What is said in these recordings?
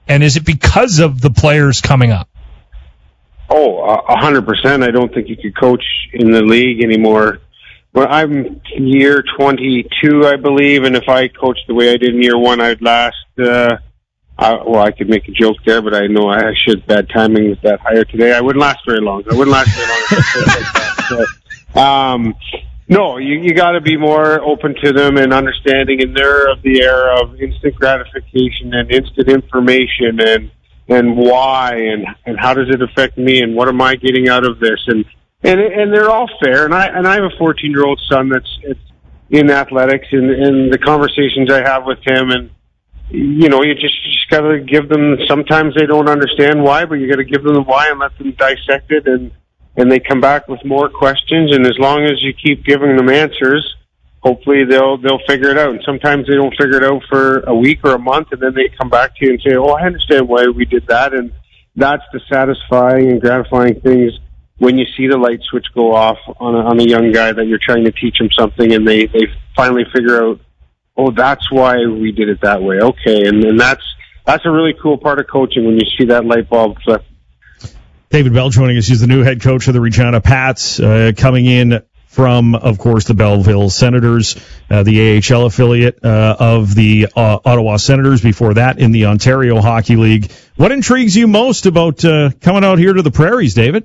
And is it because of the players coming up? Oh, 100%. I don't think you could coach in the league anymore. Well, I'm year 22, I believe, and if I coached the way I did in year 1, I'd last, I could make a joke there, but I know I should, bad timing with that hire today. I wouldn't last very long. No, you got to be more open to them and understanding, and they're of the era of instant gratification and instant information and why and how does it affect me and what am I getting out of this, and they're all fair, and I have a 14-year-old son that's in athletics, and the conversations I have with him, and you just got to give them. Sometimes they don't understand why, but you got to give them the why and let them dissect it, and they come back with more questions, and as long as you keep giving them answers, hopefully they'll figure it out. And sometimes they don't figure it out for a week or a month, and then they come back to you and say, "Oh, I understand why we did that," and that's the satisfying and gratifying things. When you see the light switch go off on a young guy that you're trying to teach him something, and they finally figure out, oh, that's why we did it that way. Okay, and that's a really cool part of coaching when you see that light bulb flip. David Bell joining us. He's the new head coach of the Regina Pats, coming in from, of course, the Belleville Senators, the AHL affiliate of the Ottawa Senators. Before that, in the Ontario Hockey League. What intrigues you most about coming out here to the Prairies, David?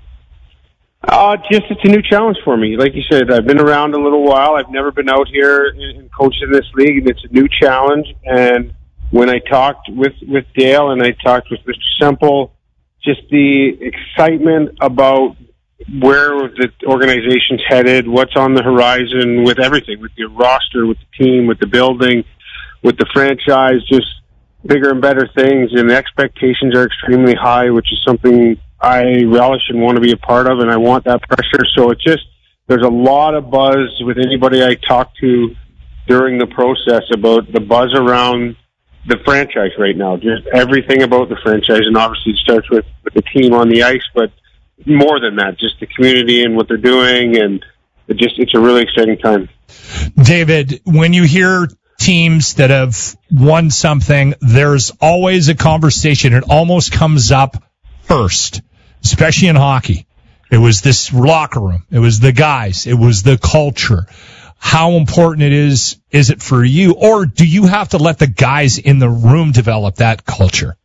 Just it's a new challenge for me. Like you said, I've been around a little while. I've never been out here and coached in this league, and it's a new challenge. And when I talked with Dale and I talked with Mr. Semple, just the excitement about where the organization's headed, what's on the horizon with everything, with your roster, with the team, with the building, with the franchise, just bigger and better things. And the expectations are extremely high, which is something I relish and want to be a part of, and I want that pressure. So it's just, there's a lot of buzz with anybody I talk to during the process about the buzz around the franchise right now, just everything about the franchise. And obviously it starts with the team on the ice, but more than that, just the community and what they're doing. And it's a really exciting time. David, when you hear teams that have won something, there's always a conversation. It almost comes up first, especially in hockey. It was this locker room. It was the guys. It was the culture. How important is it for you? Or do you have to let the guys in the room develop that culture?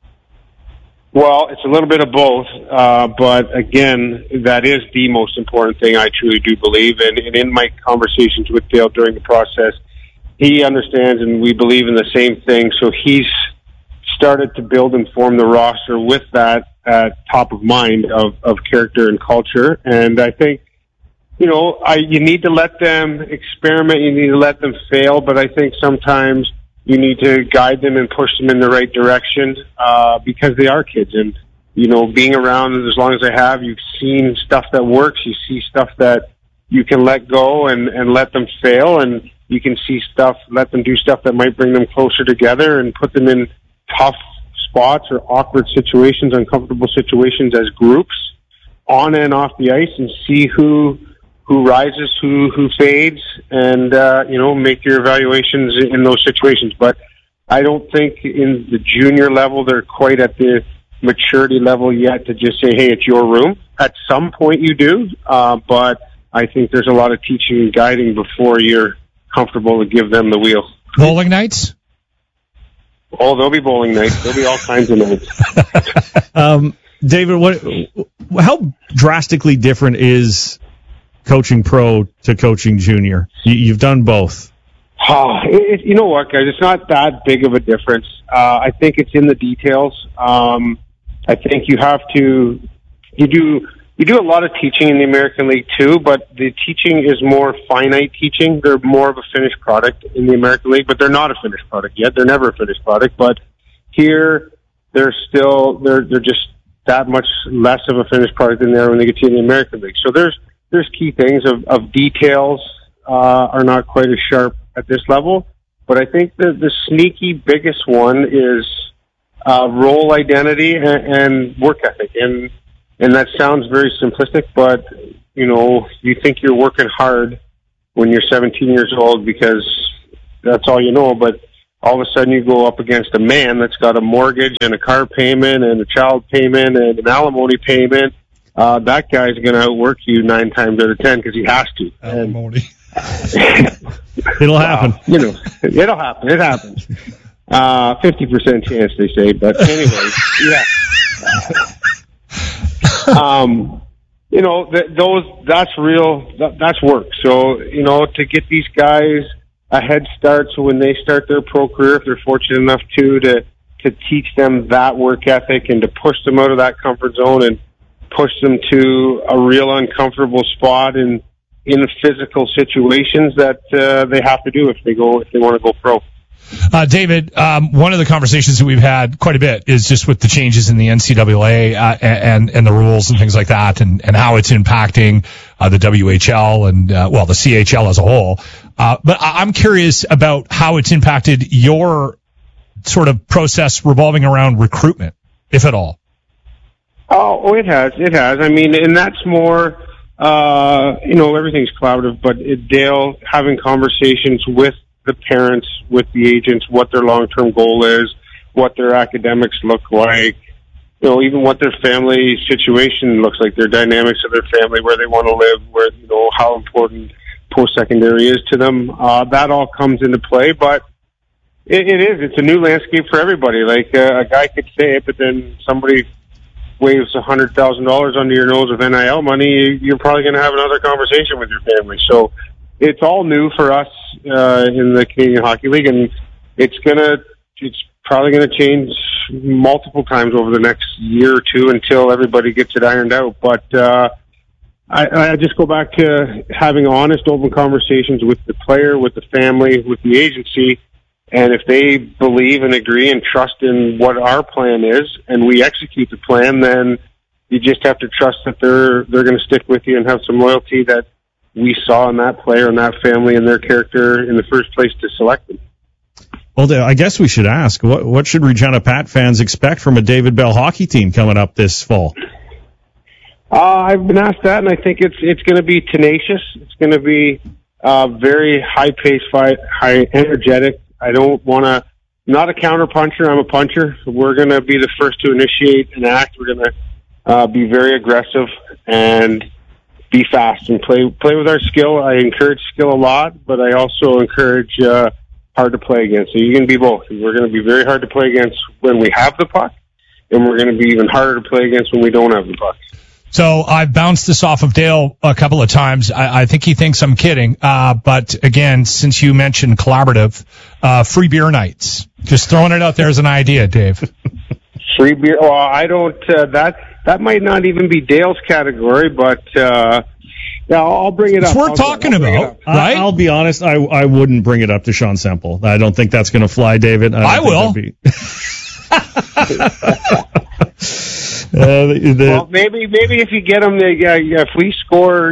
Well, it's a little bit of both. But again, that is the most important thing, I truly do believe. And in my conversations with Dale during the process, he understands and we believe in the same thing. So he's started to build and form the roster with that top of mind of character and culture. And I think, you need to let them experiment, you need to let them fail, but I think sometimes you need to guide them and push them in the right direction, because they are kids. And, being around as long as I have, you've seen stuff that works, you see stuff that you can let go and let them fail, and you can see let them do stuff that might bring them closer together and put them in tough spots or awkward situations, uncomfortable situations as groups on and off the ice, and see who rises, who fades, and make your evaluations in those situations. But I don't think in the junior level they're quite at the maturity level yet to just say, hey, it's your room. At some point you do, but I think there's a lot of teaching and guiding before you're comfortable to give them the wheel. Bowling nights? Oh, there'll be bowling nights. There'll be all kinds of nights. David, how drastically different is coaching pro to coaching junior? You've done both. You know what, guys? It's not that big of a difference. I think it's in the details. I think you do a lot of teaching in the American League too, but the teaching is more finite teaching. They're more of a finished product in the American League, but they're not a finished product yet. They're never a finished product, but here they're just that much less of a finished product than they are when they get to the American League. So there's key things of details are not quite as sharp at this level, but I think the sneaky biggest one is role identity and work ethic. And that sounds very simplistic, but, you think you're working hard when you're 17 years old because that's all you know. But all of a sudden you go up against a man that's got a mortgage and a car payment and a child payment and an alimony payment. That guy's going to outwork you 9 times out of 10 because he has to. Alimony. It'll happen. It'll happen. It happens. 50% chance, they say. But anyway, yeah. That's real. That's work. So, to get these guys a head start, so when they start their pro career, if they're fortunate enough to teach them that work ethic and to push them out of that comfort zone and push them to a real uncomfortable spot in physical situations that they have to do if they want to go pro. David, one of the conversations that we've had quite a bit is just with the changes in the NCAA and the rules and things like that, and how it's impacting the WHL and the CHL as a whole. But I'm curious about how it's impacted your sort of process revolving around recruitment, if at all. Oh, it has. I mean, and that's more, everything's collaborative, but Dale having conversations with the parents, with the agents, what their long-term goal is, what their academics look like, even what their family situation looks like, their dynamics of their family, where they want to live, where, how important post-secondary is to them. That all comes into play, but it's a new landscape for everybody. Like, a guy could say it, but then somebody waves $100,000 under your nose of NIL money, you're probably going to have another conversation with your family. So it's all new for us in the Canadian Hockey League, and it's probably going to change multiple times over the next year or two until everybody gets it ironed out. But I just go back to having honest, open conversations with the player, with the family, with the agency. And if they believe and agree and trust in what our plan is, and we execute the plan, then you just have to trust that they're going to stick with you and have some loyalty that we saw in that player and that family and their character in the first place to select them. Well, I guess we should ask, what should Regina Pat fans expect from a David Bell hockey team coming up this fall? I've been asked that, and I think it's going to be tenacious. It's going to be very high-paced fight, high energetic. I don't want to, not a counter-puncher, I'm a puncher. We're going to be the first to initiate an act. We're going to be very aggressive and be fast and play with our skill. I encourage skill a lot, but I also encourage hard to play against. So you're going to be both. We're going to be very hard to play against when we have the puck, and we're going to be even harder to play against when we don't have the puck. So I've bounced this off of Dale a couple of times. I think he thinks I'm kidding. But again, since you mentioned collaborative, free beer nights. Just throwing it out there as an idea, Dave. Free beer. Well, I don't, that might not even be Dale's category, but, yeah, I'll bring it up. It's worth talking about, right? I'll be honest, I wouldn't bring it up to Sean Semple. I don't think that's going to fly, David. I will. Well, maybe if you get them, if we score,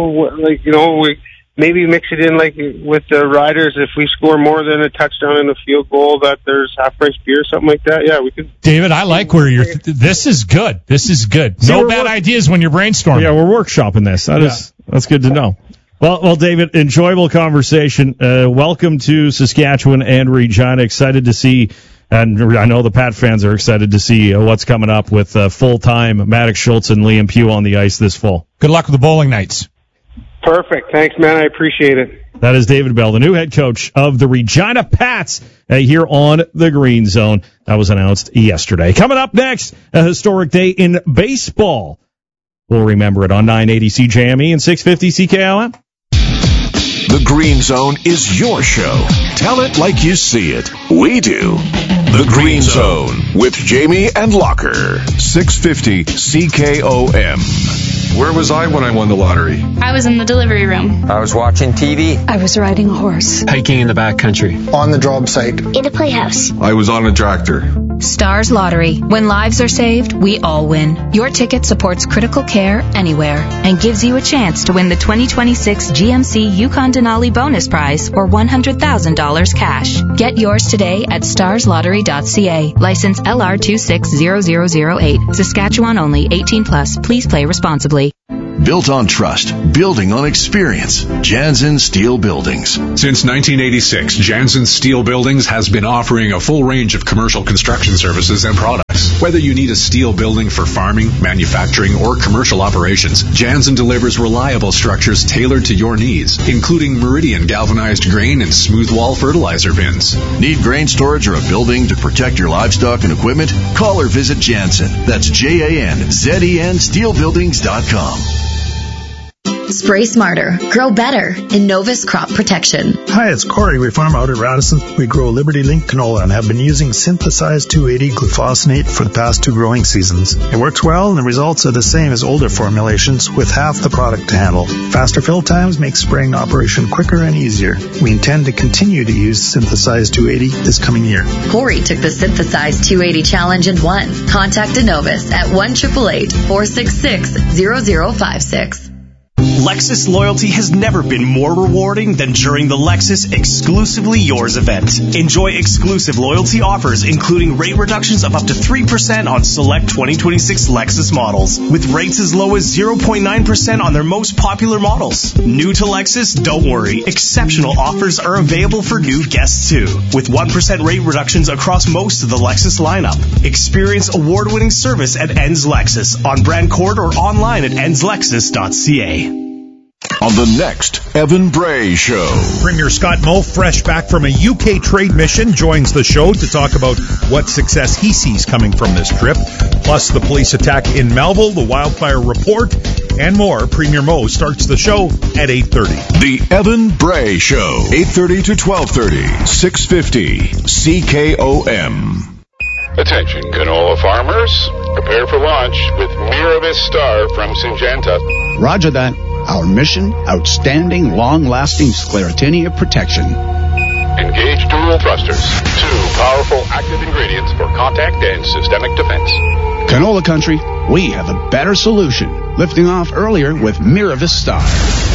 maybe mix it in like with the Riders. If we score more than a touchdown and a field goal, that there's half price beer, something like that. Yeah, we could. David, I like where you're. This is good. No bad ideas when you're brainstorming. Yeah, we're workshopping this. That's good to know. Well, David, enjoyable conversation. Welcome to Saskatchewan and Regina. Excited to see. And I know the Pat fans are excited to see what's coming up with full-time Maddox Schultz and Liam Pugh on the ice this fall. Good luck with the bowling nights. Perfect. Thanks, man. I appreciate it. That is David Bell, the new head coach of the Regina Pats here on the Green Zone. That was announced yesterday. Coming up next, a historic day in baseball. We'll remember it on 980 CJME and 650 CKLM. The Green Zone is your show. Tell it like you see it. We do. The Green Zone with Jamie and Locker. 650 CKOM. Where was I when I won the lottery? I was in the delivery room. I was watching TV. I was riding a horse. Hiking in the backcountry. On the job site. In a playhouse. I was on a tractor. Stars Lottery. When lives are saved, we all win. Your ticket supports critical care anywhere and gives you a chance to win the 2026 GMC Yukon Denali bonus prize or $100,000 cash. Get yours today at starslottery.ca. License LR260008. Saskatchewan only. 18+. Please play responsibly. Built on trust, building on experience. Jansen Steel Buildings. Since 1986, Jansen Steel Buildings has been offering a full range of commercial construction services and products. Whether you need a steel building for farming, manufacturing, or commercial operations, Jansen delivers reliable structures tailored to your needs, including Meridian galvanized grain and smooth wall fertilizer bins. Need grain storage or a building to protect your livestock and equipment? Call or visit Jansen. That's JANZEN steelbuildings.com. Spray smarter, grow better. Innovus Crop Protection. Hi, it's Corey. We farm out at Radisson. We grow Liberty Link canola and have been using synthesized 280 glufosinate for the past 2 growing seasons. It works well and the results are the same as older formulations with half the product to handle. Faster fill times make spraying operation quicker and easier. We intend to continue to use synthesized 280 this coming year. Corey took the synthesized 280 challenge and won. Contact Innovus at 1-888-466-0056. Lexus loyalty has never been more rewarding than during the Lexus Exclusively Yours event. Enjoy exclusive loyalty offers, including rate reductions of up to 3% on select 2026 Lexus models, with rates as low as 0.9% on their most popular models. New to Lexus? Don't worry. Exceptional offers are available for new guests too, with 1% rate reductions across most of the Lexus lineup. Experience award-winning service at Enns Lexus on Brand Court or online at ennslexus.ca. On the next Evan Bray Show. Premier Scott Moe, fresh back from a UK trade mission, joins the show to talk about what success he sees coming from this trip, plus the police attack in Melville, the wildfire report, and more. Premier Moe starts the show at 8:30. The Evan Bray Show, 8:30 to 12:30, 650 CKOM. Attention, canola farmers. Prepare for launch with Miravis Star from Syngenta. Roger that. Our mission, outstanding, long-lasting sclerotinia protection. Engage dual thrusters. 2 powerful active ingredients for contact and systemic defense. Canola country, we have a better solution. Lifting off earlier with Miravis Star.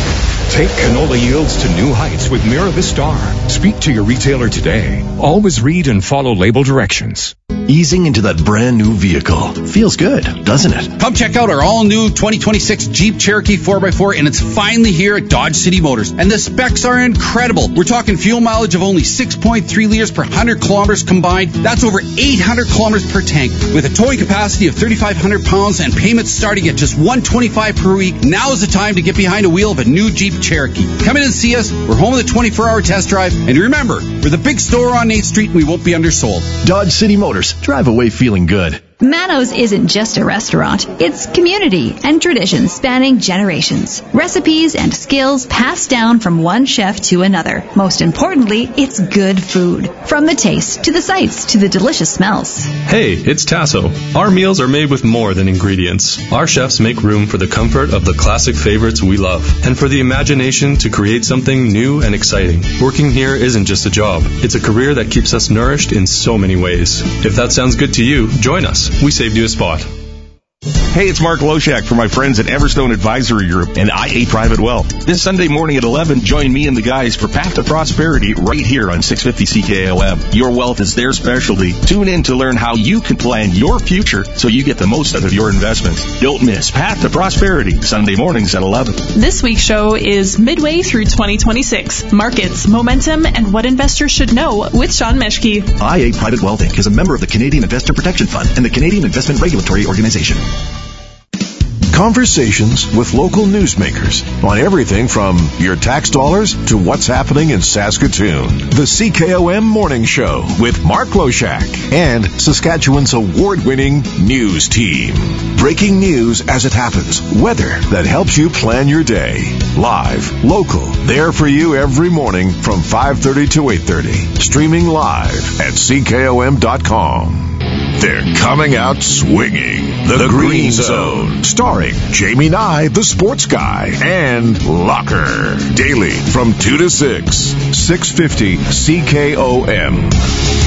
Take canola yields to new heights with Miravis Star. Speak to your retailer today. Always read and follow label directions. Easing into that brand new vehicle. Feels good, doesn't it? Come check out our all-new 2026 Jeep Cherokee 4x4, and it's finally here at Dodge City Motors. And the specs are incredible. We're talking fuel mileage of only 6.3 liters per 100 kilometers combined. That's over 800 kilometers per tank. With a towing capacity of 3,500 pounds and payments starting at just $125 per week, now is the time to get behind a wheel of a new Jeep Cherokee. Come in and see us. We're home of the 24-hour test drive. And remember, we're the big store on 8th Street, and we won't be undersold. Dodge City Motors. Drive away feeling good. Manos isn't just a restaurant. It's community and traditions spanning generations. Recipes and skills passed down from one chef to another. Most importantly, it's good food. From the taste, to the sights, to the delicious smells. Hey, it's Tasso. Our meals are made with more than ingredients. Our chefs make room for the comfort of the classic favorites we love, and for the imagination to create something new and exciting. Working here isn't just a job. It's a career that keeps us nourished in so many ways. If that sounds good to you, join us. We saved you a spot. Hey, it's Mark Loshak from my friends at Everstone Advisory Group and IA Private Wealth. This Sunday morning at 11, join me and the guys for Path to Prosperity right here on 650 CKOM. Your wealth is their specialty. Tune in to learn how you can plan your future so you get the most out of your investments. Don't miss Path to Prosperity, Sunday mornings at 11. This week's show is midway through 2026. Markets, momentum, and what investors should know with Sean Meschke. IA Private Wealth Inc. is a member of the Canadian Investor Protection Fund and the Canadian Investment Regulatory Organization. Conversations with local newsmakers on everything from your tax dollars to what's happening in Saskatoon. The CKOM Morning Show with Mark Loshak and Saskatchewan's award-winning news team. Breaking news as it happens. Weather that helps you plan your day. Live, local, there for you every morning from 5:30 to 8:30. Streaming live at CKOM.com. They're coming out swinging. The Green Zone. Starring Jamie Nye, the sports guy, and Locker. Daily from 2 to 6. 650 CKOM.